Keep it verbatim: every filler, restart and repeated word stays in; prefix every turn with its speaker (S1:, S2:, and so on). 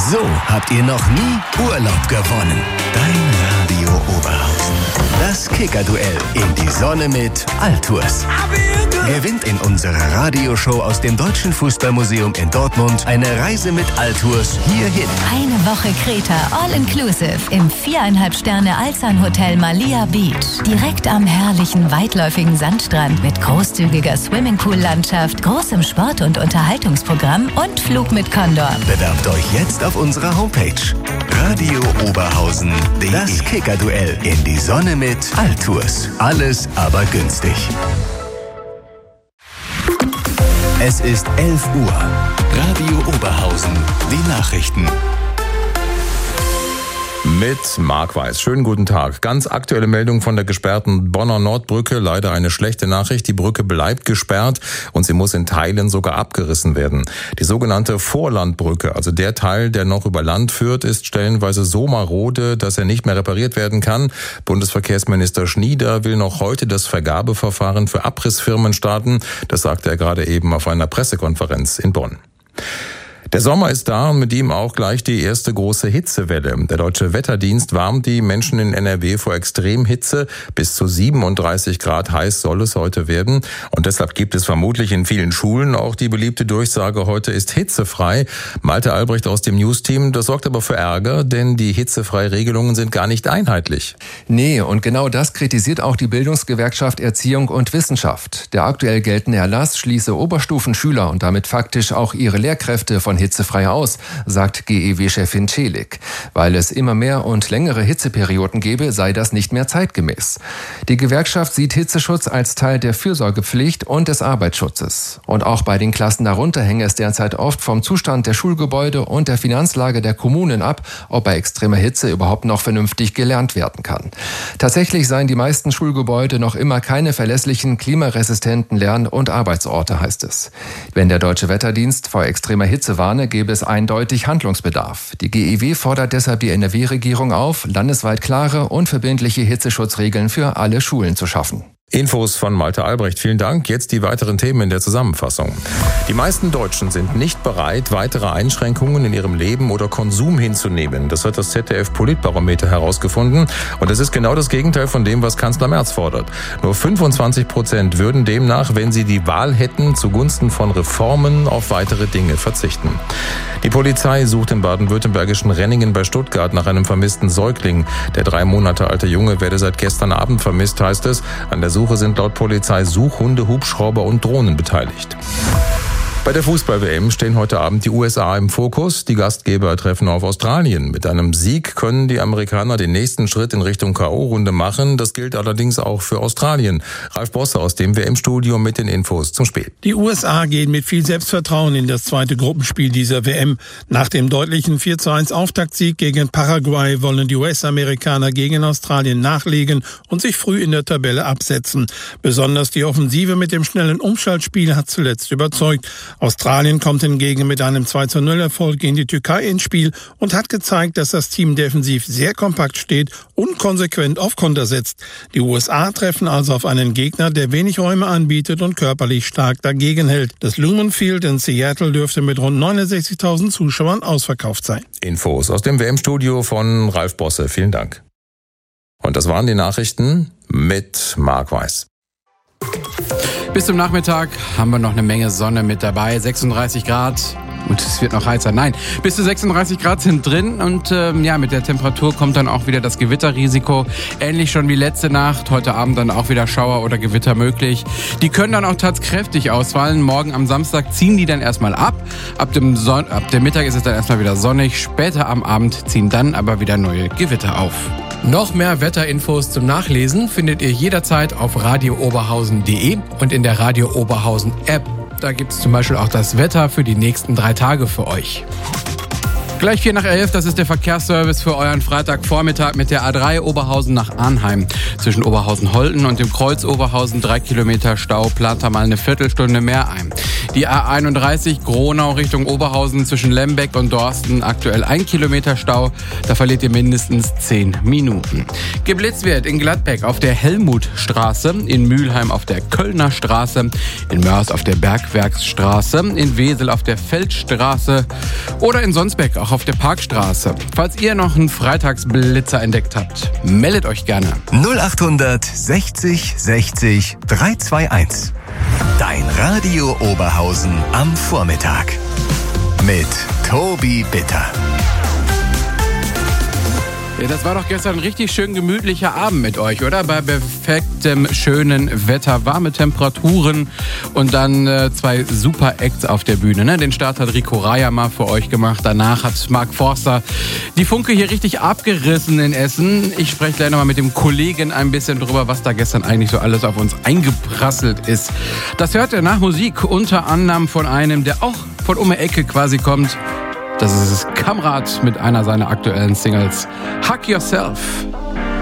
S1: So habt ihr noch nie Urlaub gewonnen. Dein Radio Oberhausen. Das Kicker-Duell in die Sonne mit Altours. Gewinnt in unserer Radioshow aus dem Deutschen Fußballmuseum in Dortmund eine Reise mit Altours hierhin.
S2: Eine Woche Kreta, all-inclusive im viereinhalb Sterne Alsan Hotel Malia Beach. Direkt am herrlichen, weitläufigen Sandstrand mit großzügiger Swimmingpool-Landschaft, großem Sport- und Unterhaltungsprogramm und Flug mit Condor.
S1: Bewerbt euch jetzt auf unserer Homepage radio oberhausen punkt de. Das Kicker-Duell in die Sonne mit Altours. Alles aber günstig. Es ist elf Uhr. Radio Oberhausen. Die Nachrichten.
S3: Mit Marc Weiß. Schönen guten Tag. Ganz aktuelle Meldung von der gesperrten Bonner Nordbrücke. Leider eine schlechte Nachricht. Die Brücke bleibt gesperrt und sie muss in Teilen sogar abgerissen werden. Die sogenannte Vorlandbrücke, also der Teil, der noch über Land führt, ist stellenweise so marode, dass er nicht mehr repariert werden kann. Bundesverkehrsminister Schnieder will noch heute das Vergabeverfahren für Abrissfirmen starten. Das sagte er gerade eben auf einer Pressekonferenz in Bonn. Der Sommer ist da und mit ihm auch gleich die erste große Hitzewelle. Der Deutsche Wetterdienst warnt die Menschen in N R W vor Extremhitze. Bis zu siebenunddreißig Grad heiß soll es heute werden. Und deshalb gibt es vermutlich in vielen Schulen auch die beliebte Durchsage, heute ist hitzefrei. Malte Albrecht aus dem News-Team, das sorgt aber für Ärger, denn die Hitzefrei-Regelungen sind gar nicht einheitlich.
S4: Nee, und genau das kritisiert auch die Bildungsgewerkschaft Erziehung und Wissenschaft. Der aktuell geltende Erlass schließe Oberstufenschüler und damit faktisch auch ihre Lehrkräfte von hitzefrei aus, sagt G E W-Chefin Celik. Weil es immer mehr und längere Hitzeperioden gebe, sei das nicht mehr zeitgemäß. Die Gewerkschaft sieht Hitzeschutz als Teil der Fürsorgepflicht und des Arbeitsschutzes. Und auch bei den Klassen darunter hänge es derzeit oft vom Zustand der Schulgebäude und der Finanzlage der Kommunen ab, ob bei extremer Hitze überhaupt noch vernünftig gelernt werden kann. Tatsächlich seien die meisten Schulgebäude noch immer keine verlässlichen, klimaresistenten Lern- und Arbeitsorte, heißt es. Wenn der Deutsche Wetterdienst vor extremer Hitze warnt, gäbe es eindeutig Handlungsbedarf. Die G E W fordert deshalb die N R W-Regierung auf, landesweit klare und verbindliche Hitzeschutzregeln für alle Schulen zu schaffen.
S3: Infos von Malte Albrecht. Vielen Dank. Jetzt die weiteren Themen in der Zusammenfassung. Die meisten Deutschen sind nicht bereit, weitere Einschränkungen in ihrem Leben oder Konsum hinzunehmen. Das hat das Z D F-Politbarometer herausgefunden. Und das ist genau das Gegenteil von dem, was Kanzler Merz fordert. Nur fünfundzwanzig Prozent würden demnach, wenn sie die Wahl hätten, zugunsten von Reformen auf weitere Dinge verzichten. Die Polizei sucht im baden-württembergischen Renningen bei Stuttgart nach einem vermissten Säugling. Der drei Monate alte Junge werde seit gestern Abend vermisst, heißt es. An der Suche sind laut Polizei Suchhunde, Hubschrauber und Drohnen beteiligt. Bei der Fußball-W M stehen heute Abend die U S A im Fokus. Die Gastgeber treffen auf Australien. Mit einem Sieg können die Amerikaner den nächsten Schritt in Richtung K O-Runde machen. Das gilt allerdings auch für Australien. Ralf Bosse aus dem W M-Studio mit den Infos zum Spiel.
S5: Die U S A gehen mit viel Selbstvertrauen in das zweite Gruppenspiel dieser W M. Nach dem deutlichen vier zu eins Auftaktsieg gegen Paraguay wollen die U S-Amerikaner gegen Australien nachlegen und sich früh in der Tabelle absetzen. Besonders die Offensive mit dem schnellen Umschaltspiel hat zuletzt überzeugt. Australien kommt hingegen mit einem zwei zu null Erfolg gegen die Türkei ins Spiel und hat gezeigt, dass das Team defensiv sehr kompakt steht und konsequent auf Konter setzt. Die U S A treffen also auf einen Gegner, der wenig Räume anbietet und körperlich stark dagegen hält. Das Lumen Field in Seattle dürfte mit rund neunundsechzigtausend Zuschauern ausverkauft sein.
S3: Infos aus dem W M-Studio von Ralf Bosse. Vielen Dank. Und das waren die Nachrichten mit Marc Weiß.
S6: Bis zum Nachmittag haben wir noch eine Menge Sonne mit dabei, sechsunddreißig Grad und es wird noch heißer. Nein, bis zu sechsunddreißig Grad sind drin und ähm, ja, mit der Temperatur kommt dann auch wieder das Gewitterrisiko. Ähnlich schon wie letzte Nacht, heute Abend dann auch wieder Schauer oder Gewitter möglich. Die können dann auch tatkräftig ausfallen. Morgen am Samstag ziehen die dann erstmal ab. Ab dem, Son- ab dem Mittag ist es dann erstmal wieder sonnig. Später am Abend ziehen dann aber wieder neue Gewitter auf.
S7: Noch mehr Wetterinfos zum Nachlesen findet ihr jederzeit auf radio oberhausen punkt de und in der Radio Oberhausen App. Da gibt's zum Beispiel auch das Wetter für die nächsten drei Tage für euch.
S6: Gleich vier nach elf, das ist der Verkehrsservice für euren Freitagvormittag mit der A drei Oberhausen nach Arnheim. Zwischen Oberhausen-Holten und dem Kreuz Oberhausen drei Kilometer Stau, plant da mal eine Viertelstunde mehr ein. Die A einunddreißig Gronau Richtung Oberhausen zwischen Lembeck und Dorsten aktuell ein Kilometer Stau. Da verliert ihr mindestens zehn Minuten. Geblitzt wird in Gladbeck auf der Helmutstraße, in Mülheim auf der Kölner Straße, in Mörs auf der Bergwerksstraße, in Wesel auf der Feldstraße oder in Sonsbeck auch auf der Parkstraße. Falls ihr noch einen Freitagsblitzer entdeckt habt, meldet euch gerne.
S1: null achthundert sechzig sechzig dreihundertzweiundundzwanzig. Dein Radio Oberhausen am Vormittag. Mit Tobi Bitter.
S6: Ja, das war doch gestern ein richtig schön gemütlicher Abend mit euch, oder? Bei perfektem, schönen Wetter, warme Temperaturen und dann äh, zwei super Acts auf der Bühne. Ne? Den Start hat Rico Raya mal für euch gemacht. Danach hat Mark Forster die Funke hier richtig abgerissen in Essen. Ich spreche gleich nochmal mit dem Kollegen ein bisschen drüber, was da gestern eigentlich so alles auf uns eingeprasselt ist. Das hört ihr nach Musik, unter anderem von einem, der auch von um die Ecke quasi kommt. Das ist Kamrat mit einer seiner aktuellen Singles. Hug Yourself.